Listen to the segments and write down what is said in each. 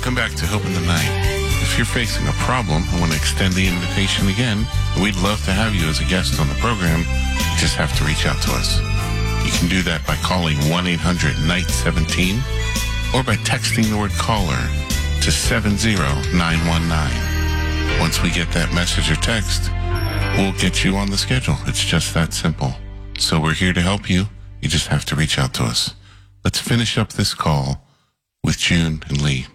Welcome back to Hope in the Night. If you're facing a problem and want to extend the invitation again, we'd love to have you as a guest on the program. You just have to reach out to us. You can do that by calling 1-800-NIGHT-17 or by texting the word caller to 70919. Once we get that message or text, we'll get you on the schedule. It's just that simple. So we're here to help you. You just have to reach out to us. Let's finish up this call with June and Lee.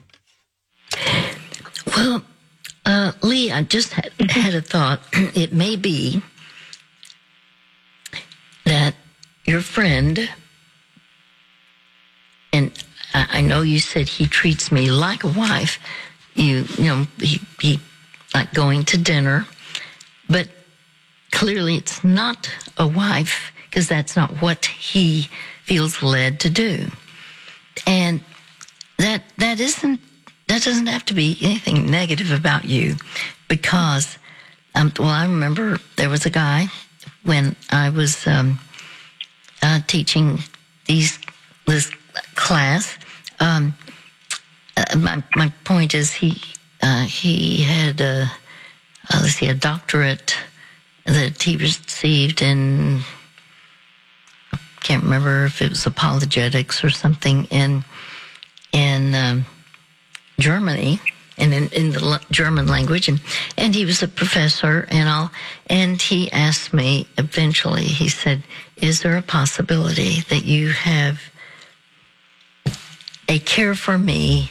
Well, Lee, I just had a thought. It may be that your friend, and I know you said he treats me like a wife. You know, he like going to dinner, but clearly it's not a wife because that's not what he feels led to do, and that doesn't have to be anything negative about you, because I remember there was a guy when I was teaching this class. My point is he had a doctorate that he received in, I can't remember if it was apologetics or something, in Germany, and in the German language, and he was a professor and all. And he asked me eventually, he said, is there a possibility that you have a care for me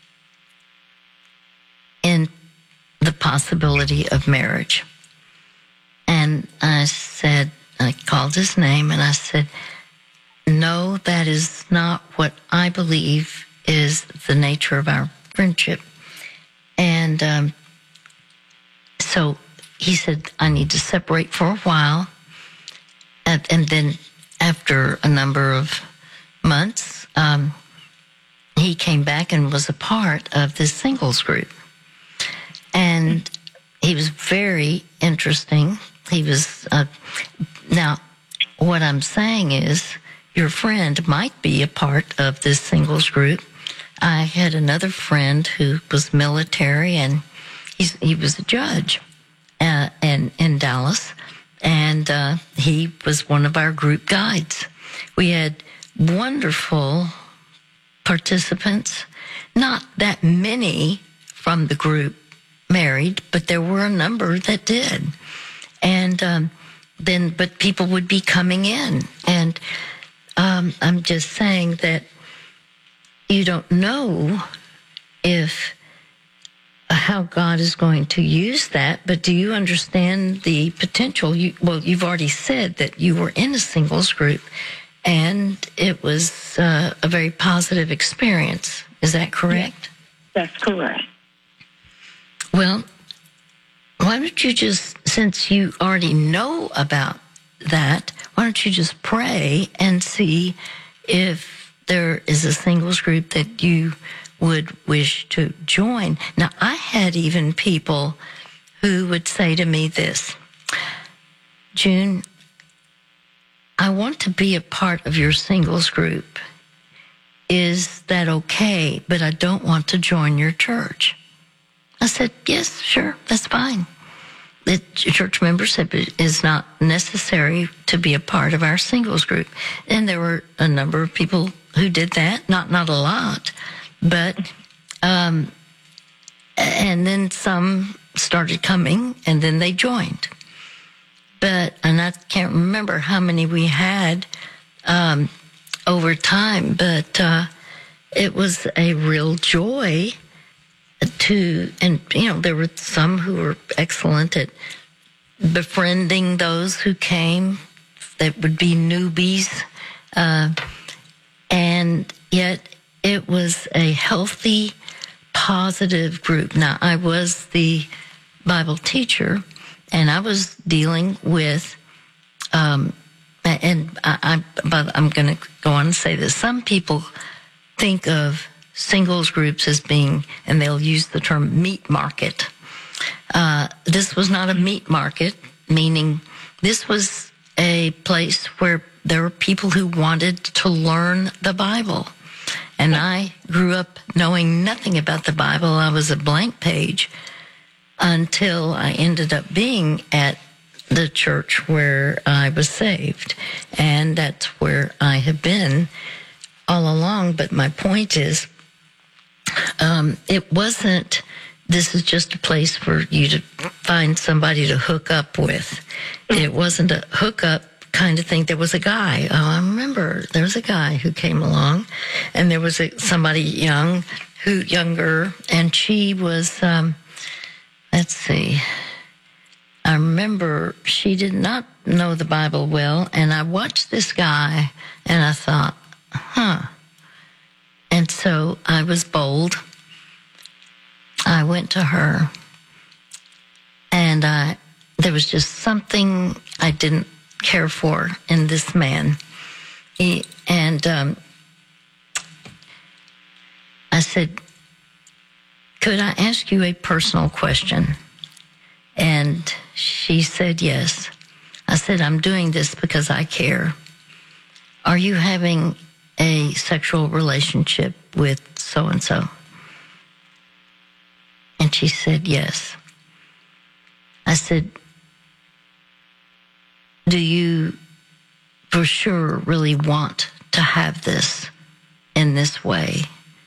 in the possibility of marriage? And I called his name and I said, no, that is not what I believe is the nature of our friendship. And so he said, I need to separate for a while. And then after a number of months, he came back and was a part of this singles group. And he was very interesting. He was, now, what I'm saying is, your friend might be a part of this singles group. I had another friend who was military, and he was a judge in Dallas, and he was one of our group guides. We had wonderful participants, not that many from the group married, but there were a number that did. And but people would be coming in, and I'm just saying that you don't know how God is going to use that, but do you understand the potential? You've already said that you were in a singles group, and it was a very positive experience. Is that correct? Yes, that's correct. Well, why don't you just, since you already know about that, why don't you just pray and see if there is a singles group that you would wish to join. Now, I had even people who would say to me this, June, I want to be a part of your singles group. Is that okay? But I don't want to join your church. I said, yes, sure, that's fine. The church member said it is not necessary to be a part of our singles group. And there were a number of people who did that, not a lot, but, and then some started coming, and then they joined. And I can't remember how many we had over time, but it was a real joy and there were some who were excellent at befriending those who came that would be newbies, and yet it was a healthy, positive group. Now, I was the Bible teacher, and I was dealing with, but I'm going to go on and say this. Some people think of singles groups as being, and they'll use the term meat market. This was not a meat market, meaning this was a place where there were people who wanted to learn the Bible. And I grew up knowing nothing about the Bible. I was a blank page until I ended up being at the church where I was saved. And that's where I have been all along. But my point is, it wasn't, this is just a place for you to find somebody to hook up with. It wasn't a hookup kind of thing. There was a guy, I remember there was a guy who came along, and there was somebody younger, and she was, let's see, I remember she did not know the Bible well, and I watched this guy, and I thought, and so I was bold. I went to her, and there was just something I didn't care for in this man. I said, could I ask you a personal question? And she said yes. I said, I'm doing this because I care. Are you having a sexual relationship with so-and-so? And she said yes. I said, do you for sure really want to have this in this way?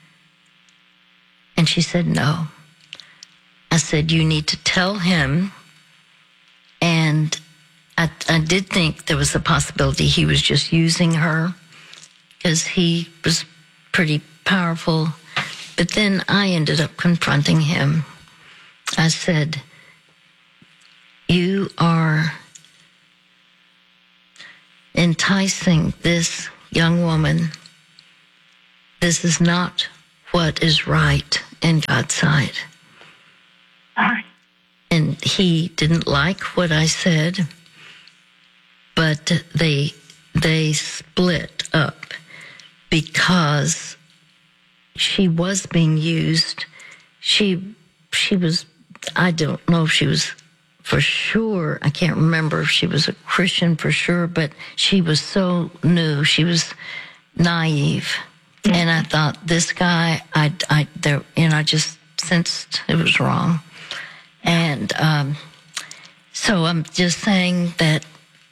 And she said no. I said, you need to tell him. And I did think there was a possibility he was just using her because he was pretty powerful. But then I ended up confronting him. I said, you are enticing this young woman. This is not what is right in God's sight. And he didn't like what I said, but they split up because she was being used. She was, I don't know if she was for sure, I can't remember if she was a Christian for sure, but she was so new, she was naive. Mm-hmm. And I thought, this guy, I just sensed it was wrong. And so I'm just saying that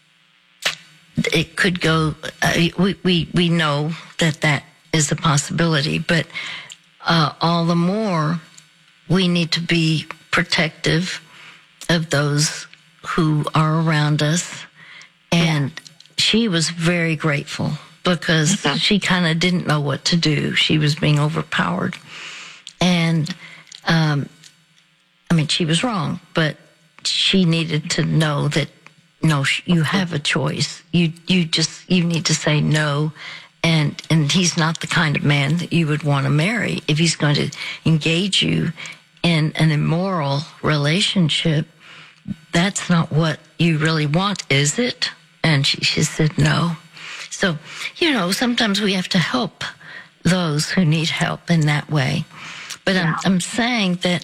it could go, we know that is a possibility, but all the more we need to be protective of those who are around us. And she was very grateful because she kind of didn't know what to do. She was being overpowered. And, she was wrong, but she needed to know that, no, you have a choice. You need to say no. And he's not the kind of man that you would want to marry. If he's going to engage you in an immoral relationship, that's not what you really want, is it? And she said no. So, sometimes we have to help those who need help in that way. But I'm saying that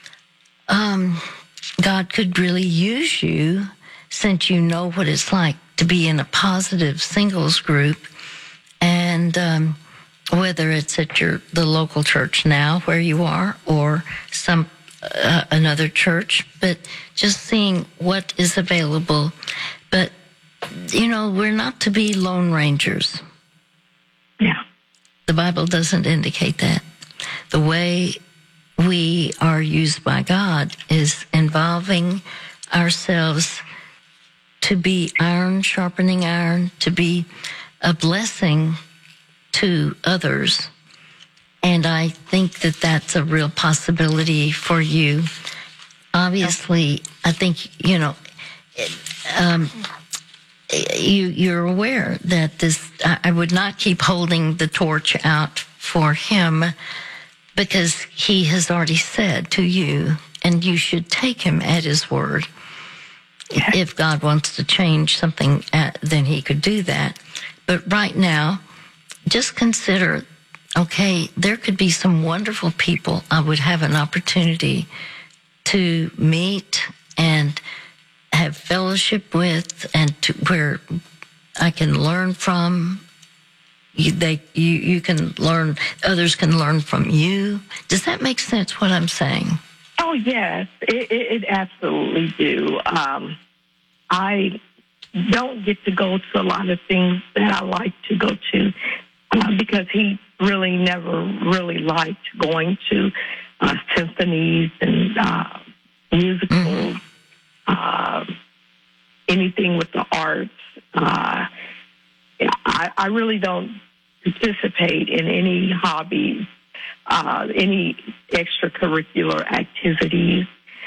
God could really use you, since you know what it's like to be in a positive singles group, and whether it's at the local church now where you are, or some another church, but just seeing what is available. But we're not to be lone rangers. Yeah, the Bible doesn't indicate that. The way we are used by God is involving ourselves to be iron sharpening iron, to be a blessing to others. And I think that that's a real possibility for you. Obviously, I think, you're aware that I would not keep holding the torch out for him, because he has already said to you, and you should take him at his word. If God wants to change something, then he could do that. But right now, just consider, okay, there could be some wonderful people I would have an opportunity to meet and have fellowship with, and where I can learn from you can learn, others can learn from you. Does that make sense, what I'm saying? Oh, yes, it absolutely do. I don't get to go to a lot of things that I like to go to because he really never really liked going to symphonies and musicals, anything with the arts. I really don't participate in any hobbies, any extracurricular activities.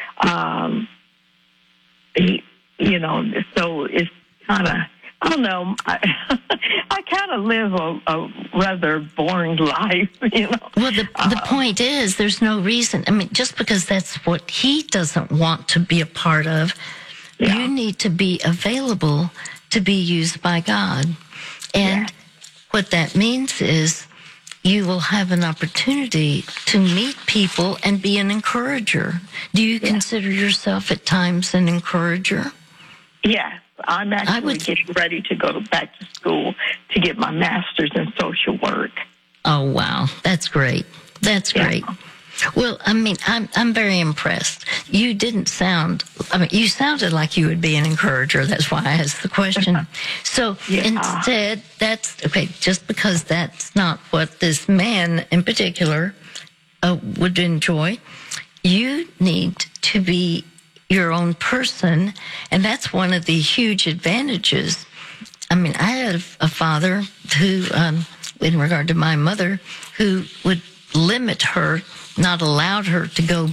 So it's kind of, I don't know, I kind of live a rather boring life, Well, the point is, there's no reason. I mean, just because that's what he doesn't want to be a part of, you need to be available to be used by God. And what that means is you will have an opportunity to meet people and be an encourager. Do you consider yourself at times an encourager? Yes. I'm actually getting ready to go back to school to get my master's in social work. Oh, wow. That's great. That's great. Well, I mean, I'm very impressed. You didn't sound, you sounded like you would be an encourager. That's why I asked the question. So instead, just because that's not what this man in particular would enjoy, you need to be your own person, and that's one of the huge advantages. I mean, I had a father who, in regard to my mother, who would limit her, not allowed her to go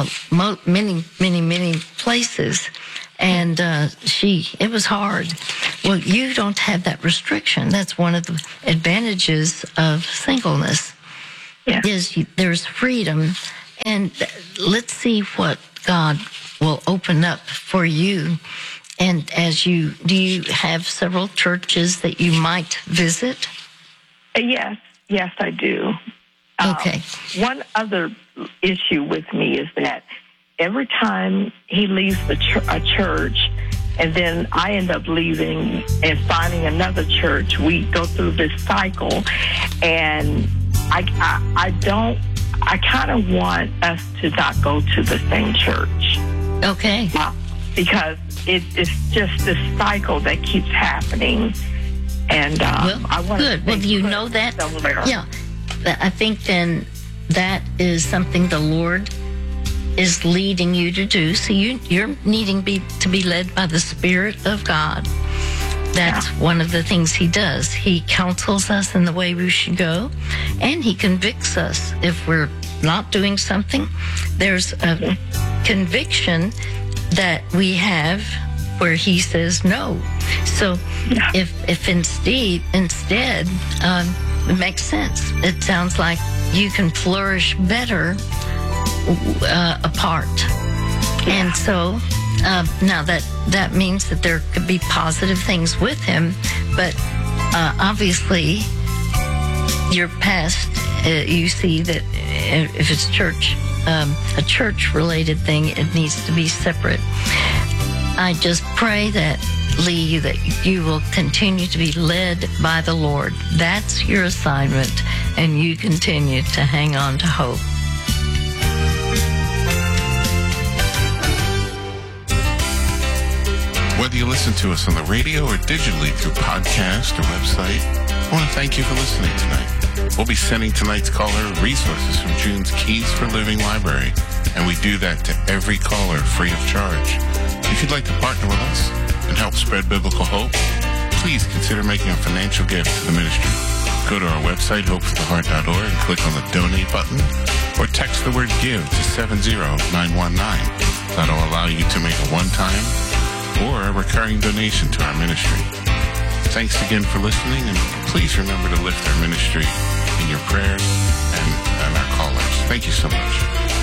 many places, and it was hard. Well, you don't have that restriction. That's one of the advantages of singleness. Is there's freedom, and let's see what God will open up for you. And do you have several churches that you might visit? Yes, I do. Okay. One other issue with me is that every time he leaves a church, and then I end up leaving and finding another church, we go through this cycle, and I kind of want us to not go to the same church. Okay. Because it's just this cycle that keeps happening. And I want to Well, you know that? Somewhere. Yeah. I think then that is something the Lord is leading you to do. So you're needing to be led by the Spirit of God. That's one of the things he does. He counsels us in the way we should go, and he convicts us if we're not doing something. There's a conviction that we have where he says no. So if instead, it makes sense. It sounds like you can flourish better apart. And so now that means that there could be positive things with him, but obviously your past, you see that if it's a church-related thing, it needs to be separate. I just pray that, Lee, that you will continue to be led by the Lord. That's your assignment, and you continue to hang on to hope. Whether you listen to us on the radio or digitally through podcast or website, I want to thank you for listening tonight. We'll be sending tonight's caller resources from June's Keys for Living library, and we do that to every caller free of charge. If you'd like to partner with us and help spread biblical hope, please consider making a financial gift to the ministry. Go to our website, hopefortheheart.org, and click on the donate button, or text the word give to 70919. That'll allow you to make a one-time or a recurring donation to our ministry. Thanks again for listening, and please remember to lift our ministry in your prayers and our callers. Thank you so much.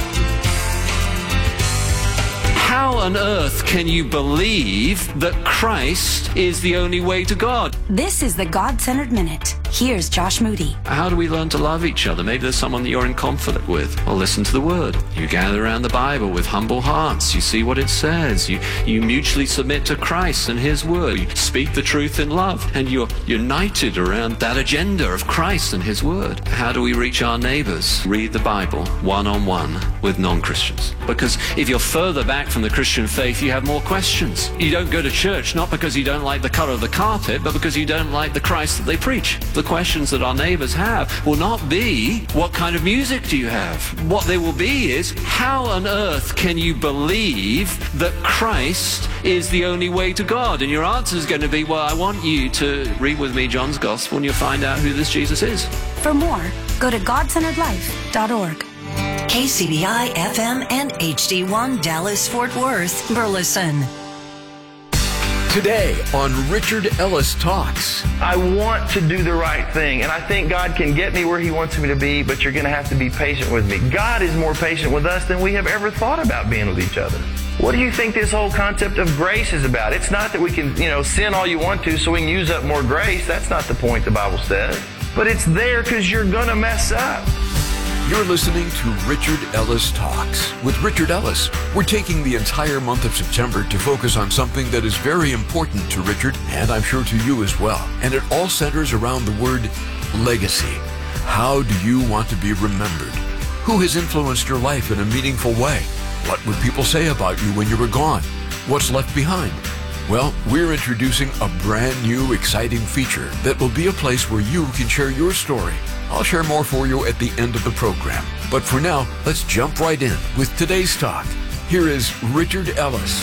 How on earth can you believe that Christ is the only way to God? This is the God-Centered Minute. Here's Josh Moody. How do we learn to love each other? Maybe there's someone that you're in conflict with. Well, listen to the Word. You gather around the Bible with humble hearts. You see what it says. You mutually submit to Christ and His Word. You speak the truth in love. And you're united around that agenda of Christ and His Word. How do we reach our neighbors? Read the Bible one-on-one with non-Christians. Because if you're further back from the Christian faith, you have more questions. You don't go to church not because you don't like the color of the carpet, but because you don't like the Christ that they preach. The questions that our neighbors have will not be, what kind of music do you have? What they will be is, how on earth can you believe that Christ is the only way to God? And your answer is going to be, well, I want you to read with me John's Gospel and you'll find out who this Jesus is. For more, go to godcenteredlife.org. KCBI FM and HD1 Dallas Fort Worth, Burleson. Today on Richard Ellis Talks. I want to do the right thing, and I think God can get me where He wants me to be, but you're going to have to be patient with me. God is more patient with us than we have ever thought about being with each other. What do you think this whole concept of grace is about? It's not that we can, sin all you want to so we can use up more grace. That's not the point the Bible says. But it's there because you're going to mess up. You're listening to Richard Ellis Talks with Richard Ellis. We're taking the entire month of September to focus on something that is very important to Richard, and I'm sure to you as well. And it all centers around the word legacy. How do you want to be remembered? Who has influenced your life in a meaningful way? What would people say about you when you were gone? What's left behind? Well, we're introducing a brand new, exciting feature that will be a place where you can share your story. I'll share more for you at the end of the program. But for now, let's jump right in with today's talk. Here is Richard Ellis.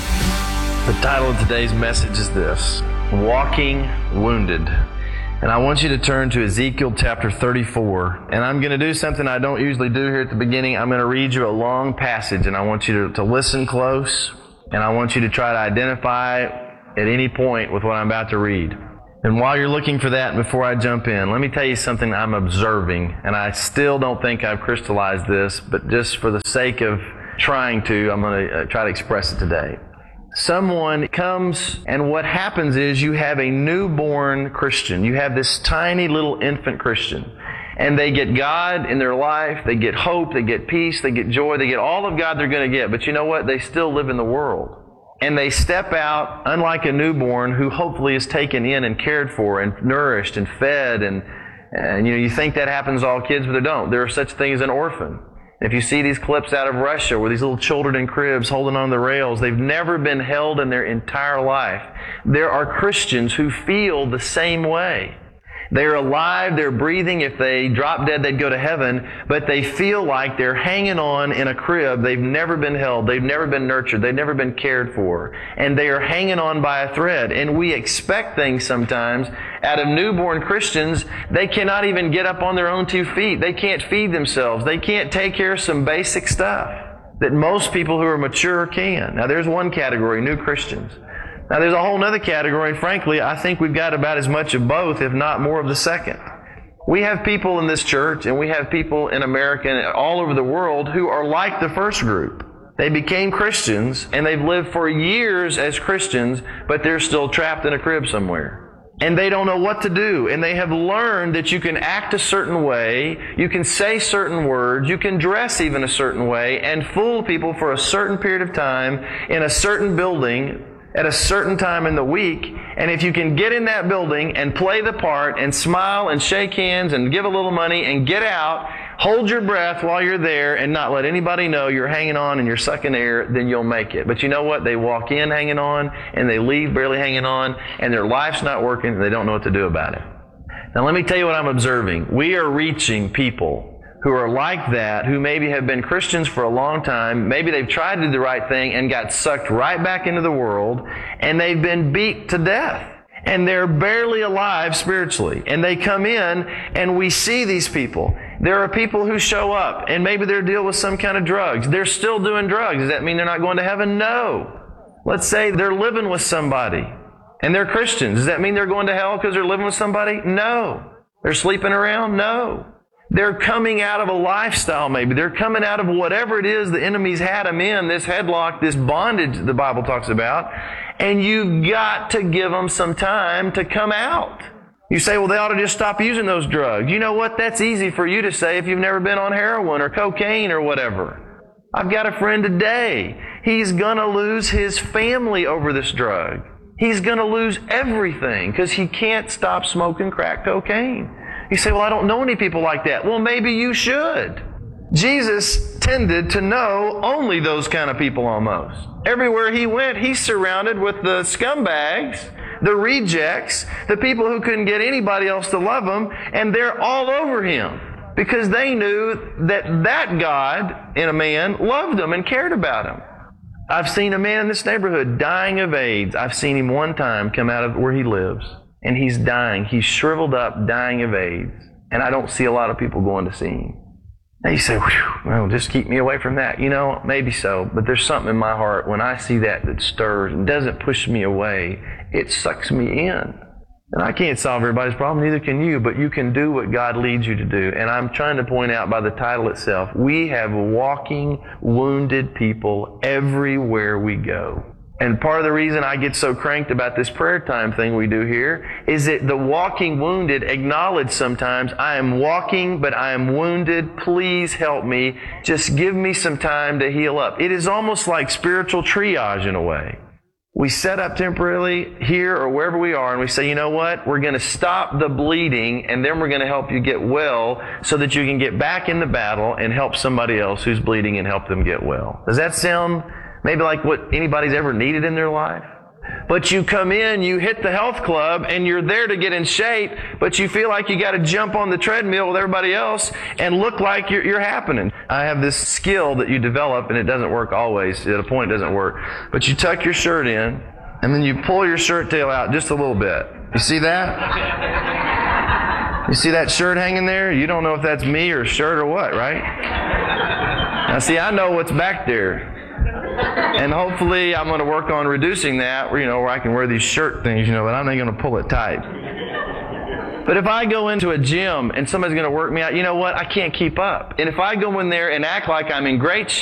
The title of today's message is this: Walking Wounded. And I want you to turn to Ezekiel chapter 34. And I'm going to do something I don't usually do here at the beginning. I'm going to read you a long passage, and I want you to listen close. And I want you to try to identify at any point with what I'm about to read. And while you're looking for that, before I jump in, let me tell you something I'm observing. And I still don't think I've crystallized this, but just for the sake of trying to, I'm going to try to express it today. Someone comes, and what happens is you have a newborn Christian. You have this tiny little infant Christian. And they get God in their life, they get hope, they get peace, they get joy, they get all of God they're going to get. But you know what? They still live in the world. And they step out, unlike a newborn who hopefully is taken in and cared for and nourished and fed. And you think that happens to all kids, but they don't. There are such things as an orphan. If you see these clips out of Russia where these little children in cribs holding on the rails, they've never been held in their entire life. There are Christians who feel the same way. They're alive, they're breathing. If they drop dead, they'd go to heaven. But they feel like they're hanging on in a crib. They've never been held. They've never been nurtured. They've never been cared for. And they are hanging on by a thread. And we expect things sometimes out of newborn Christians. They cannot even get up on their own 2 feet. They can't feed themselves. They can't take care of some basic stuff that most people who are mature can. Now, there's one category, new Christians. Now, there's a whole other category, and frankly, I think we've got about as much of both, if not more of the second. We have people in this church, and we have people in America and all over the world who are like the first group. They became Christians, and they've lived for years as Christians, but they're still trapped in a crib somewhere. And they don't know what to do, and they have learned that you can act a certain way, you can say certain words, you can dress even a certain way, and fool people for a certain period of time in a certain building at a certain time in the week. And if you can get in that building and play the part and smile and shake hands and give a little money and get out, hold your breath while you're there and not let anybody know you're hanging on and you're sucking air, then you'll make it. But you know what? They walk in hanging on and they leave barely hanging on, and their life's not working and they don't know what to do about it. Now let me tell you what I'm observing. We are reaching people who are like that, who maybe have been Christians for a long time. Maybe they've tried to do the right thing and got sucked right back into the world, and they've been beat to death. And they're barely alive spiritually. And they come in, and we see these people. There are people who show up, and maybe they're dealing with some kind of drugs. They're still doing drugs. Does that mean they're not going to heaven? No. Let's say they're living with somebody, and they're Christians. Does that mean they're going to hell because they're living with somebody? No. They're sleeping around? No. They're coming out of a lifestyle maybe. They're coming out of whatever it is the enemy's had them in, this headlock, this bondage the Bible talks about. And you've got to give them some time to come out. You say, well, they ought to just stop using those drugs. You know what? That's easy for you to say if you've never been on heroin or cocaine or whatever. I've got a friend today. He's going to lose his family over this drug. He's going to lose everything because he can't stop smoking crack cocaine. You say, well, I don't know any people like that. Well, maybe you should. Jesus tended to know only those kind of people almost. Everywhere he went, he's surrounded with the scumbags, the rejects, the people who couldn't get anybody else to love him, and they're all over him because they knew that God in a man loved them and cared about him. I've seen a man in this neighborhood dying of AIDS. I've seen him one time come out of where he lives, and he's dying. He's shriveled up, dying of AIDS, and I don't see a lot of people going to see him. Now you say, well, just keep me away from that. You know, maybe so, but there's something in my heart when I see that stirs and doesn't push me away. It sucks me in. And I can't solve everybody's problem, neither can you, but you can do what God leads you to do. And I'm trying to point out by the title itself, we have walking, wounded people everywhere we go. And part of the reason I get so cranked about this prayer time thing we do here is that the walking wounded acknowledge sometimes, I am walking, but I am wounded. Please help me. Just give me some time to heal up. It is almost like spiritual triage in a way. We set up temporarily here or wherever we are and we say, you know what? We're going to stop the bleeding and then we're going to help you get well so that you can get back in the battle and help somebody else who's bleeding and help them get well. Does that sound maybe like what anybody's ever needed in their life? But you come in, you hit the health club, and you're there to get in shape, but you feel like you got to jump on the treadmill with everybody else and look like you're happening. I have this skill that you develop, and it doesn't work always. At a point, it doesn't work. But you tuck your shirt in, and then you pull your shirt tail out just a little bit. You see that? You see that shirt hanging there? You don't know if that's me or a shirt or what, right? Now, see, I know what's back there. And hopefully I'm going to work on reducing that, where I can wear these shirt things, but I'm not going to pull it tight. But if I go into a gym and somebody's going to work me out, you know what? I can't keep up. And if I go in there and act like I'm in great shape,